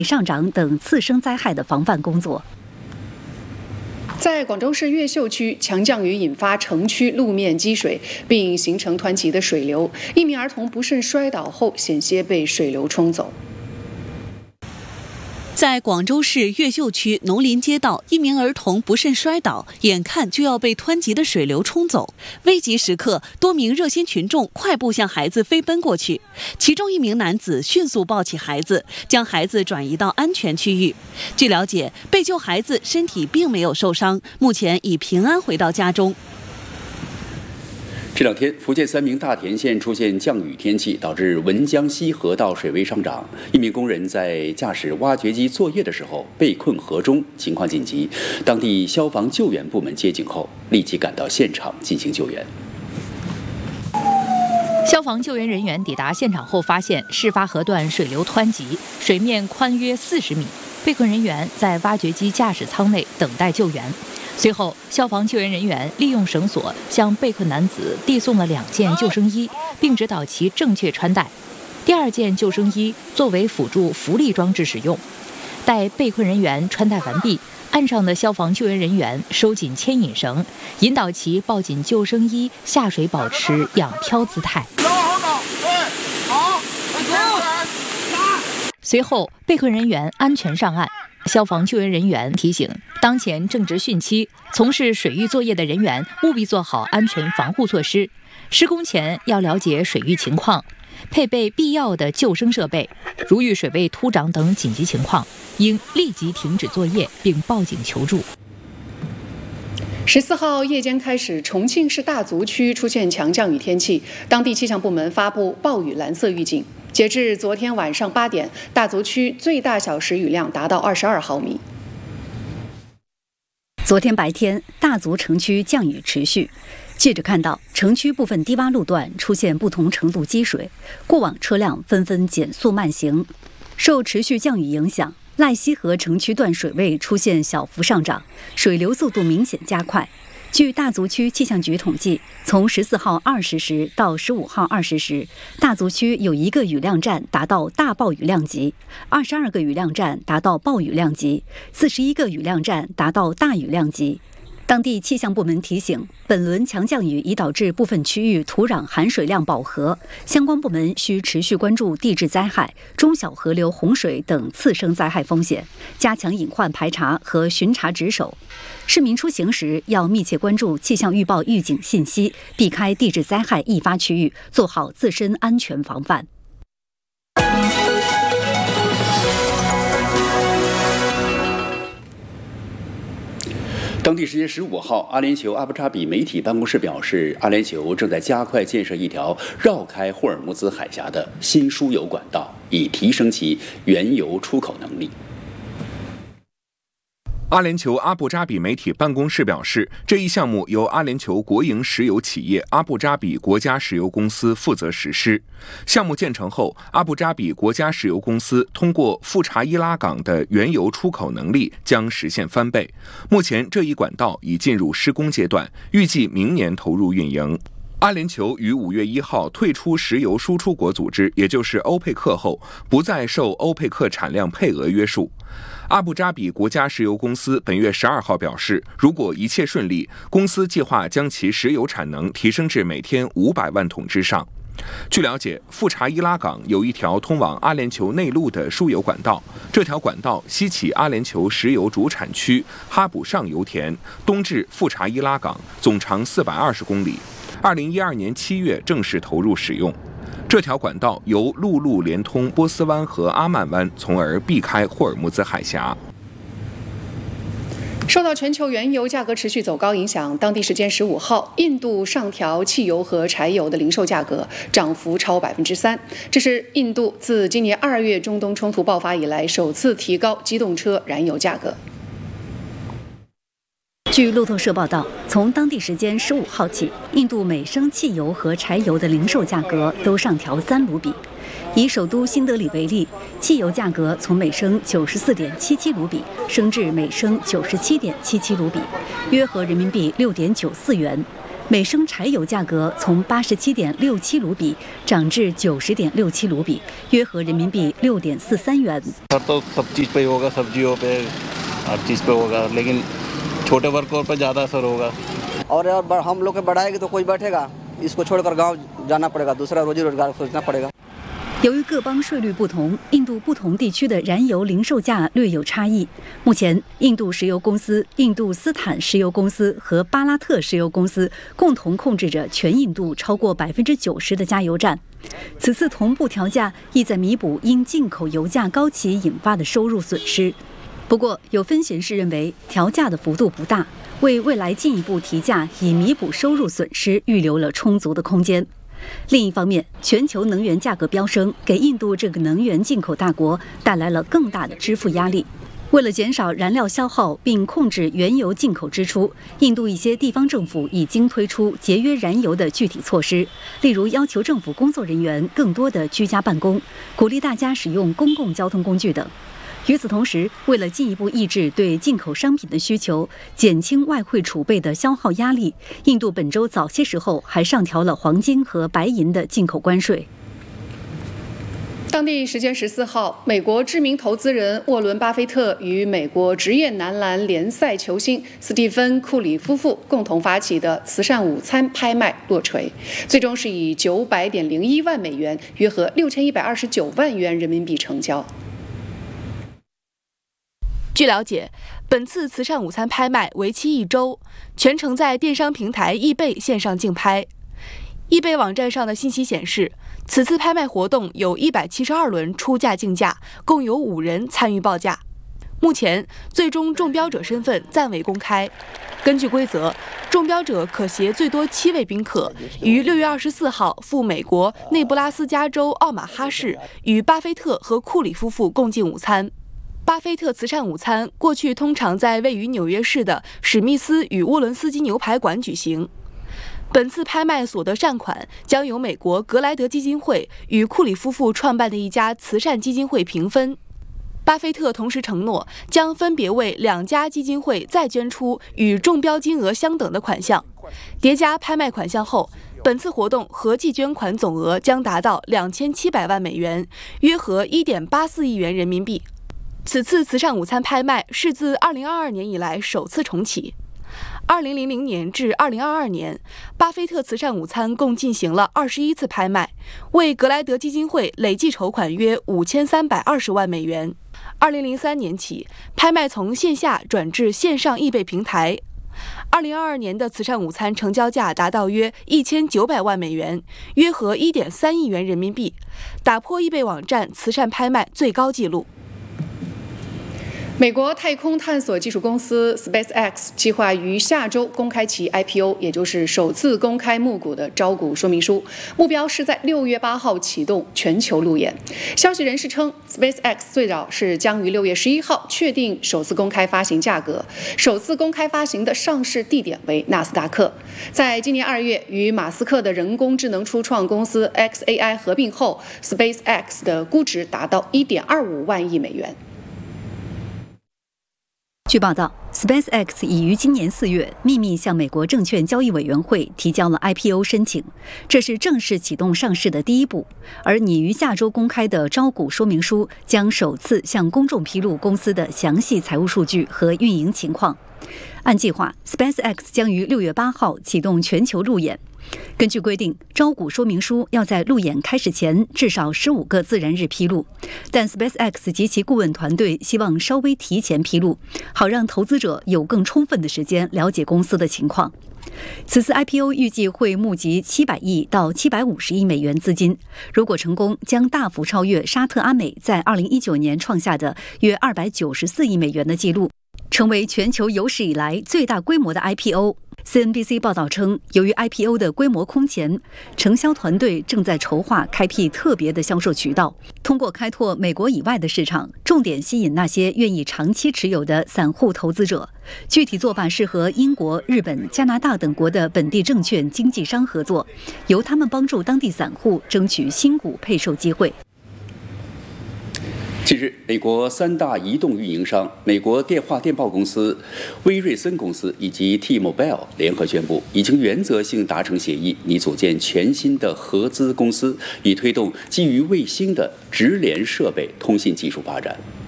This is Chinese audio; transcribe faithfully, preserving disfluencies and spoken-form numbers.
上涨等次生灾害的防范工作。 在广州市越秀区，强降雨引发城区路面积水，并形成湍急的水流。一名儿童不慎摔倒后，险些被水流冲走。 在广州市越秀区农林街道，一名儿童不慎摔倒，眼看就要被湍急的水流冲走。危急时刻，多名热心群众快步向孩子飞奔过去，其中一名男子迅速抱起孩子，将孩子转移到安全区域。据了解，被救孩子身体并没有受伤，目前已平安回到家中。 这两天，福建三明大田县出现降雨天气，导致文江西河道水位上涨。一名工人在驾驶挖掘机作业的时候被困河中，情况紧急。当地消防救援部门接警后，立即赶到现场进行救援。 消防救援人员抵达现场后，发现事发河段水流湍急，水面宽约四十米。被困人员在挖掘机驾驶舱内等待救援。随后，消防救援人员利用绳索向被困男子递送了两件救生衣，并指导其正确穿戴。第二件救生衣作为辅助浮力装置使用。待被困人员穿戴完毕，岸上的消防救援人员收紧牵引绳，引导其抱紧救生衣下水，保持仰漂姿态。随后，被困人员安全上岸。消防救援人员提醒，当前正值汛期，从事水域作业的人员务必做好安全防护措施。施工前要了解水域情况，配备必要的救生设备。如遇水位突涨等紧急情况，应立即停止作业并报警求助。 十四号夜间开始，重庆市大足区出现强降雨天气，当地气象部门发布暴雨蓝色预警。截至昨天晚上八点，大足区最大小时雨量达到二十二毫米。 昨天白天，大足城区降雨持续。记者看到，城区部分低洼路段出现不同程度积水，过往车辆纷纷减速慢行。受持续降雨影响，赖溪河城区段水位出现小幅上涨，水流速度明显加快。据大足区气象局统计，从十四号二十时到十五号二十时，大足区有一个雨量站达到大暴雨量级，二十二个雨量站达到暴雨量级，四十一个雨量站达到大雨量级。当地气象部门提醒，本轮强降雨已导致部分区域土壤含水量饱和，相关部门需持续关注地质灾害、中小河流洪水等次生灾害风险，加强隐患排查和巡查值守。市民出行时要密切关注气象预报预警信息，避开地质灾害易发区域，做好自身安全防范。 当地时间十五号，阿联酋阿布扎比媒体办公室表示，阿联酋正在加快建设一条绕开霍尔木兹海峡的新输油管道，以提升其原油出口能力。 阿联酋阿布扎比媒体办公室表示，这一项目由阿联酋国营石油企业阿布扎比国家石油公司负责实施。项目建成后，阿布扎比国家石油公司通过富查伊拉港的原油出口能力将实现翻倍。目前，这一管道已进入施工阶段，预计明年投入运营。阿联酋于五月一号退出石油输出国组织，也就是欧佩克后，不再受欧佩克产量配额约束。阿布扎比国家石油公司本月十二号表示，如果一切顺利，公司计划将其石油产能提升至每天五百万桶之上。据了解，富查伊拉港有一条通往阿联酋内陆的输油管道，这条管道西起阿联酋石油主产区哈卜上油田，东至富查伊拉港，总长四百二十公里。二零一二年七月正式投入使用。这条管道由陆路连通波斯湾和阿曼湾，从而避开霍尔木兹海峡。 受到全球原油价格持续走高影响，当地时间十五号，印度上调汽油和柴油的零售价格，涨幅超百分之三。这是印度自今年二月中东冲突爆发以来首次提高机动车燃油价格。 据路透社报道，从当地时间十五号起，印度每升汽油和柴油的零售价格都上调三卢比。以首都新德里为例，汽油价格从每升九十四点七七卢比升至每升九十七点七七卢比，约合人民币六点九四元。 每升柴油价格从八十七点六七卢比涨至九十点六七卢比，约合人民币六点四三元。 छोटे वर्कर पर ज़्यादा असर होगा और यार हम लोग के बढ़ाएगी तो कोई बैठेगा इसको छोड़कर गांव जाना पड़ेगा दूसरा रोजी रोजगार सोचना पड़ेगा。 由于各邦税率不同，印度不同地区的燃油零售价略有差异。目前，印度石油公司、印度斯坦石油公司和巴拉特石油公司共同控制着全印度超过百分之九十的加油站。此次同步调价，意在弥补因进口油价高企引发的收入损失。不过，有分析人士认为，调价的幅度不大，为未来进一步提价以弥补收入损失预留了充足的空间。另一方面，全球能源价格飙升，给印度这个能源进口大国带来了更大的支付压力。为了减少燃料消耗并控制原油进口支出，印度一些地方政府已经推出节约燃油的具体措施，例如要求政府工作人员更多的居家办公，鼓励大家使用公共交通工具等。与此同时，为了进一步抑制对进口商品的需求，减轻外汇储备的消耗压力，印度本周早些时候还上调了黄金和白银的进口关税。 当地时间十四号，美国知名投资人沃伦·巴菲特与美国职业男篮联赛球星斯蒂芬·库里夫妇共同发起的慈善午餐拍卖落锤，最终是以九百点零一万美元，约合六千一百二十九万元人民币成交。 据了解，本次慈善午餐拍卖为期一周，全程在电商平台易贝线上竞拍。易贝网站上的信息显示，此次拍卖活动有一百七十二轮出价竞价，共有五人参与报价。目前，最终中标者身份暂未公开。根据规则，中标者可携最多七位宾客，于六月二十四号赴美国内布拉斯加州奥马哈市与巴菲特和库里夫妇共进午餐。巴菲特慈善午餐过去通常在位于纽约市的史密斯与沃伦斯基牛排馆举行。本次拍卖所得善款将由美国格莱德基金会与库里夫妇创办的一家慈善基金会平分。巴菲特同时承诺将分别为两家基金会再捐出与中标金额相等的款项。叠加拍卖款项后，本次活动合计捐款总额将达到两千七百万美元，约合一点八四亿元人民币。此次慈善午餐拍卖是自二零二二年以来首次重启。二零零零年至二零二二年，巴菲特慈善午餐共进行了二十一次拍卖，为格莱德基金会累计筹款约五千三百二十万美元。二零零三年起，拍卖从线下转至线上易贝平台。二零二二年的慈善午餐成交价达到约一千九百万美元，约合一点三亿元人民币，打破易贝网站慈善拍卖最高纪录。 美国太空探索技术公司 SpaceX 计划于下周公开其 I P O， 也就是首次公开募股的招股说明书，目标是在六月八号启动全球路演。消息人士称 ，SpaceX 最早是将于六月十一号确定首次公开发行价格，首次公开发行的上市地点为纳斯达克。在今年二月与马斯克的人工智能初创公司 X A I 合并后 ，SpaceX 的估值达到一点二五万亿美元。 据报道 ，SpaceX 已于今年四月秘密向美国证券交易委员会提交了 I P O 申请，这是正式启动上市的第一步。而拟于下周公开的招股说明书将首次向公众披露公司的详细财务数据和运营情况。按计划 ，SpaceX 将于六月八号启动全球路演。根据规定，招股说明书要在路演开始前至少十五个自然日披露，但 SpaceX 及其顾问团队希望稍微提前披露，好让投资者有更充分的时间了解公司的情况。此次 I P O 预计会募集七百亿到七百五十亿美元资金，如果成功，将大幅超越沙特阿美在二零一九年创下的约二百九十四亿美元的纪录，成为全球有史以来最大规模的 I P O。C N B C 报道称，由于 I P O 的规模空前，承销团队正在筹划开辟特别的销售渠道，通过开拓美国以外的市场，重点吸引那些愿意长期持有的散户投资者。具体做法是和英国、日本、加拿大等国的本地证券经纪商合作，由他们帮助当地散户争取新股配售机会。 近日，美国三大移动运营商美国电话电报公司、威瑞森公司以及 T-Mobile 联合宣布，已经原则性达成协议，拟组建全新的合资公司，以推动基于卫星的直连设备通信技术发展。